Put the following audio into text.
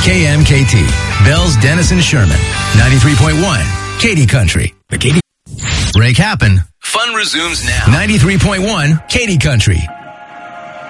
KMKT, Bells, Denison, Sherman, 93.1, Katy Country. The Katy Break happen. Fun resumes now. 93.1, Katy Country.